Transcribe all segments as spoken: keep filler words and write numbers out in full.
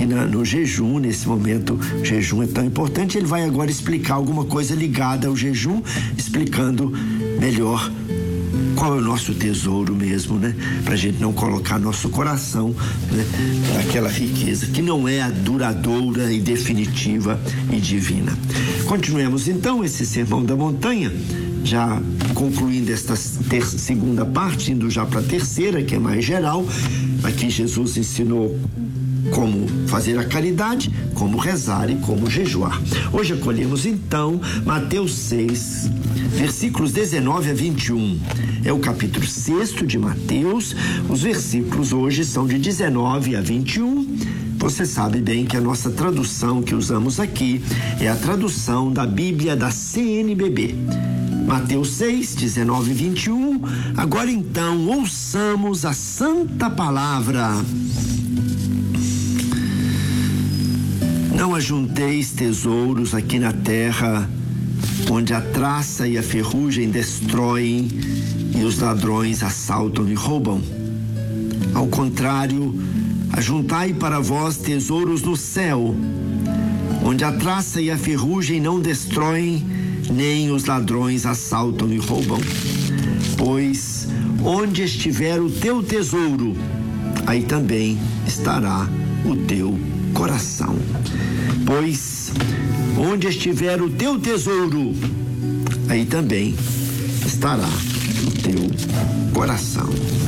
na, no jejum, nesse momento, o jejum é tão importante. Ele vai agora explicar alguma coisa ligada ao jejum, explicando melhor qual é o nosso tesouro mesmo, né? Pra gente não colocar nosso coração, né, naquela riqueza que não é a duradoura e definitiva e divina. Continuemos então esse Sermão da Montanha, já concluindo esta ter, segunda parte, indo já para a terceira, que é mais geral. Aqui Jesus ensinou como fazer a caridade, como rezar e como jejuar. Hoje acolhemos então Mateus seis, versículos dezenove a vinte e um. É o capítulo sexto de Mateus. Os versículos hoje são de dezenove a vinte e um. Você sabe bem que a nossa tradução que usamos aqui é a tradução da Bíblia da C N B B. Mateus seis, dezenove e vinte e um. Agora então, ouçamos a santa palavra. Não ajunteis tesouros aqui na terra, onde a traça e a ferrugem destroem e os ladrões assaltam e roubam. Ao contrário, ajuntai para vós tesouros no céu, onde a traça e a ferrugem não destroem, nem os ladrões assaltam e roubam. Pois onde estiver o teu tesouro, aí também estará o teu coração. Pois onde estiver o teu tesouro, aí também estará o teu coração.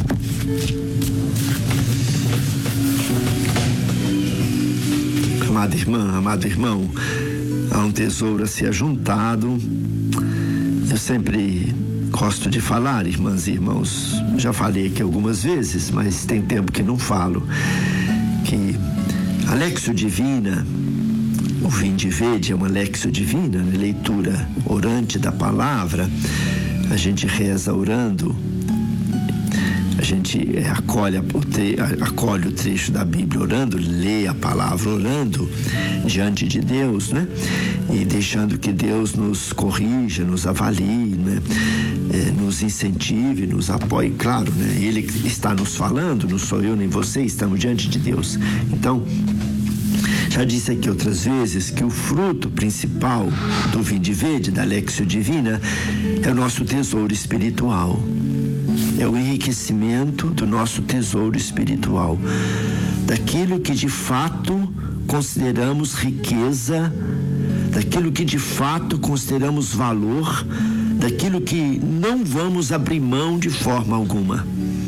Amada irmã, amado irmão, há um tesouro a ser ajuntado. Eu sempre gosto de falar, irmãs e irmãos, já falei aqui algumas vezes, mas tem tempo que não falo, que a Lexio Divina, o Vinde Vede é uma Lexio Divina, né? Leitura orante da palavra. A gente reza orando, a gente é, acolhe, acolhe o trecho da Bíblia orando, lê a palavra orando diante de Deus, né? E deixando que Deus nos corrija, nos avalie, né? É, nos incentive, nos apoie, claro, né? Ele está nos falando, não sou eu nem você, estamos diante de Deus. Então, já disse aqui outras vezes que o fruto principal do Vinde Vede, da Lexio Divina, é o nosso tesouro espiritual. É o enriquecimento do nosso tesouro espiritual, daquilo que de fato consideramos riqueza, daquilo que de fato consideramos valor, daquilo que não vamos abrir mão de forma alguma.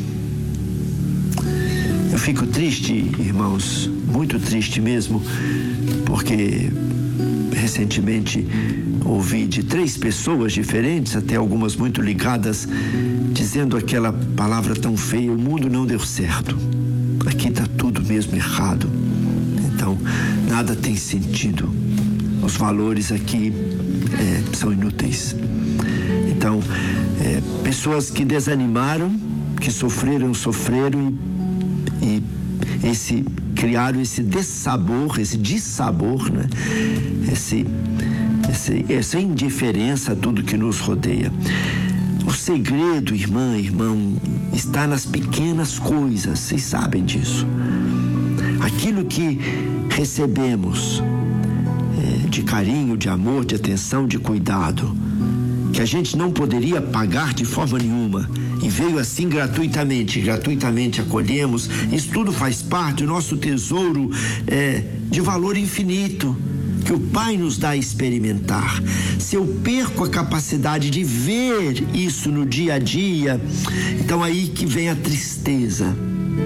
Eu fico triste, irmãos, muito triste mesmo, porque recentemente ouvi de três pessoas diferentes, até algumas muito ligadas, dizendo aquela palavra tão feia: o mundo não deu certo, aqui está tudo mesmo errado, então nada tem sentido, os valores aqui é, são inúteis. Então, é, pessoas que desanimaram, que sofreram, sofreram e, e esse, criaram esse dessabor, esse dissabor, né? Esse, esse, essa indiferença a tudo que nos rodeia. O segredo, irmã, irmão, está nas pequenas coisas, vocês sabem disso. Aquilo que recebemos é, de carinho, de amor, de atenção, de cuidado, que a gente não poderia pagar de forma nenhuma, e veio assim gratuitamente, gratuitamente acolhemos, isso tudo faz parte do nosso tesouro é, de valor infinito, que o Pai nos dá a experimentar. Se eu perco a capacidade de ver isso no dia a dia, então aí que vem a tristeza.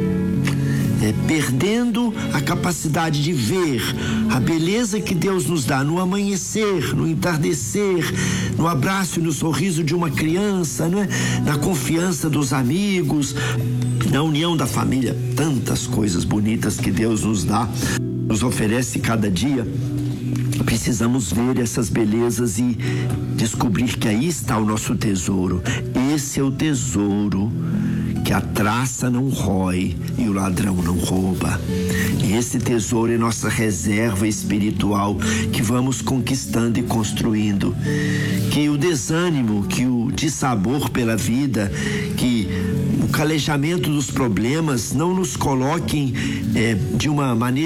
É, perdendo a capacidade de ver a beleza que Deus nos dá no amanhecer, no entardecer, no abraço e no sorriso de uma criança, né? Na confiança dos amigos, na união da família, tantas coisas bonitas que Deus nos dá, nos oferece cada dia. Precisamos ver essas belezas e descobrir que aí está o nosso tesouro. Esse é o tesouro que a traça não rói e o ladrão não rouba. E esse tesouro é nossa reserva espiritual que vamos conquistando e construindo. Que o desânimo, que o dissabor pela vida, que o calejamento dos problemas não nos coloquem é, de uma maneira